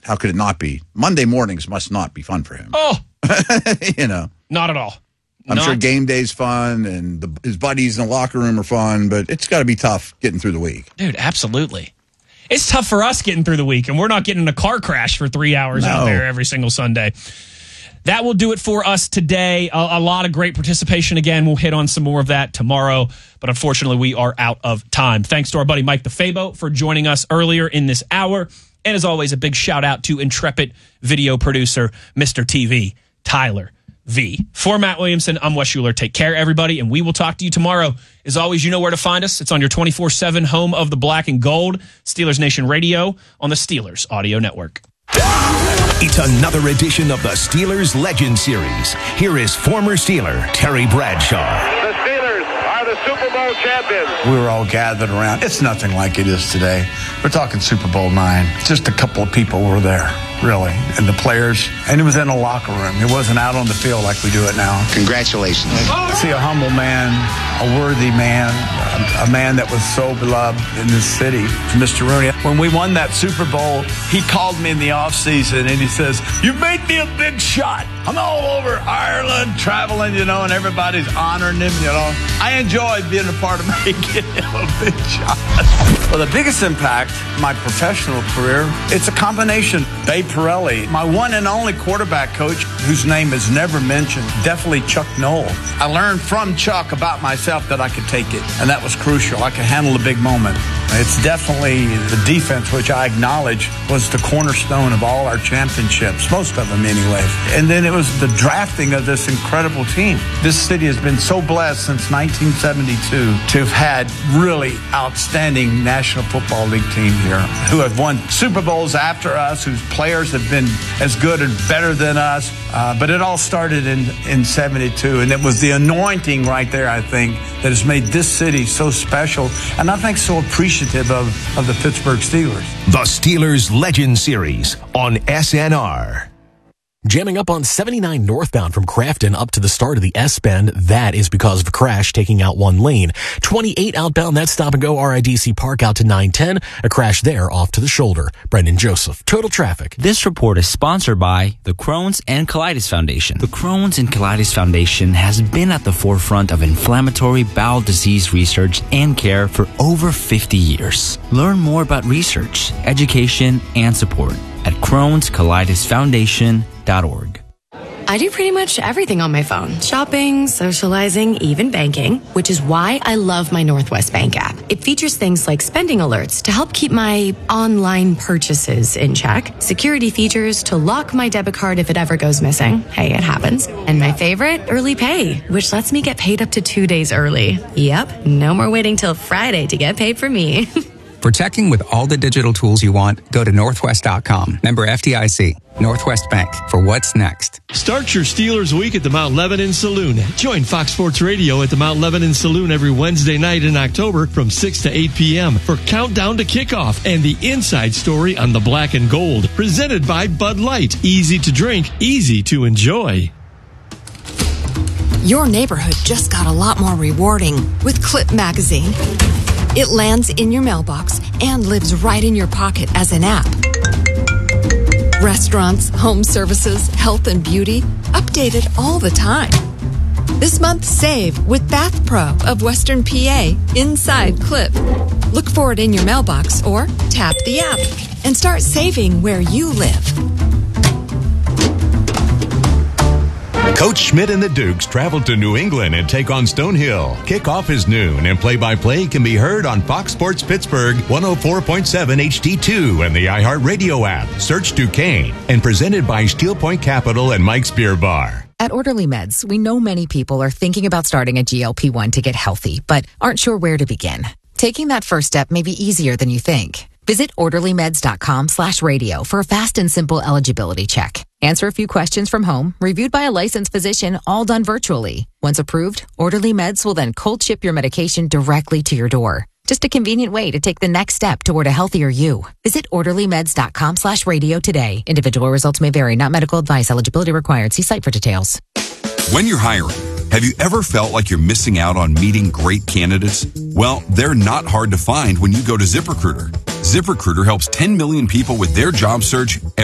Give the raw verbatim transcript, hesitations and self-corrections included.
how could it not be? Monday mornings must not be fun for him. Oh, you know, not at all. I'm not- sure game day's fun and the, his buddies in the locker room are fun, but it's got to be tough getting through the week. Dude, absolutely. It's tough for us getting through the week, and we're not getting in a car crash for three hours No. out there every single Sunday. That will do it for us today. A, a lot of great participation. Again, we'll hit on some more of that tomorrow, but unfortunately, we are out of time. Thanks to our buddy Mike DeFabo for joining us earlier in this hour. And as always, a big shout out to intrepid video producer, Mister T V, Tyler V. For Matt Williamson, I'm Wes Schuler. Take care, everybody, and we will talk to you tomorrow. As always, you know where to find us. It's on your twenty-four seven home of the black and gold, Steelers Nation Radio on the Steelers Audio Network. It's another edition of the Steelers Legend Series. Here is former Steeler Terry Bradshaw. The Steelers are the Super Bowl champions. We were all gathered around. It's nothing like it is today. We're talking Super Bowl nine. Just a couple of people were there, really, and the players. And it was in a locker room. It wasn't out on the field like we do it now. Congratulations. See a humble man, a worthy man, a, a man that was so beloved in this city, Mister Rooney. When we won that Super Bowl, he called me in the offseason and he says, "You made me a big shot. I'm all over Ireland, traveling, you know, and everybody's honoring him, you know. I enjoyed being a part of making him a big shot." Well, the biggest impact, my professional career, it's a combination. Babe Pirelli, my one and only quarterback coach, whose name is never mentioned, definitely Chuck Noll. I learned from Chuck about myself that I could take it, and that was crucial. I could handle a big moment. It's definitely the defense, which I acknowledge was the cornerstone of all our championships, most of them anyways. And then it was the drafting of this incredible team. This city has been so blessed since nineteen seventy-two to have had really outstanding National Football League team here who have won Super Bowls after us, whose players have been as good and better than us. Uh, but it all started in, in seventy-two, and it was the anointing right there, I think, that has made this city so special, and I think so appreciative of, of the Pittsburgh Steelers. The Steelers Legend Series on S N R. Jamming up on seventy-nine northbound from Crafton up to the start of the S-Bend. That is because of a crash taking out one lane. twenty-eight outbound, that's stop and go R I D C Park out to nine ten. A crash there off to the shoulder. Brendan Joseph, Total Traffic. This report is sponsored by the Crohn's and Colitis Foundation. The Crohn's and Colitis Foundation has been at the forefront of inflammatory bowel disease research and care for over fifty years. Learn more about research, education, and support at Crohn's Colitis Foundation dot org. I do pretty much everything on my phone. Shopping, socializing, even banking, which is why I love my Northwest Bank app. It features things like spending alerts to help keep my online purchases in check, security features to lock my debit card if it ever goes missing. Hey, it happens. And my favorite, early pay, which lets me get paid up to two days early. Yep, no more waiting till Friday to get paid for me. For checking with all the digital tools you want, go to northwest dot com. Member F D I C. Northwest Bank. For what's next. Start your Steelers week at the Mount Lebanon Saloon. Join Fox Sports Radio at the Mount Lebanon Saloon every Wednesday night in October from six to eight p.m. for Countdown to Kickoff and the inside story on the black and gold. Presented by Bud Light. Easy to drink, easy to enjoy. Your neighborhood just got a lot more rewarding with Clip Magazine. It lands in your mailbox and lives right in your pocket as an app. Restaurants, home services, health and beauty, updated all the time. This month, save with Bath Pro of Western P A inside Clip. Look for it in your mailbox or tap the app and start saving where you live. Coach Schmidt and the Dukes travel to New England and take on Stonehill. Kickoff is noon, and play-by-play can be heard on Fox Sports Pittsburgh one oh four point seven H D two and the iHeartRadio app. Search Duquesne. And presented by Steel Point Capital and Mike's Beer Bar. At Orderly Meds, we know many people are thinking about starting a G L P one to get healthy, but aren't sure where to begin. Taking that first step may be easier than you think. Visit orderlymeds.com slash radio for a fast and simple eligibility check. Answer a few questions from home, reviewed by a licensed physician, all done virtually. Once approved, Orderly Meds will then cold ship your medication directly to your door. Just a convenient way to take the next step toward a healthier you. Visit orderlymeds.com slash radio today. Individual results may vary, not medical advice. Eligibility required. See site for details. When you're hiring, have you ever felt like you're missing out on meeting great candidates? Well, they're not hard to find when you go to ZipRecruiter. ZipRecruiter helps ten million people with their job search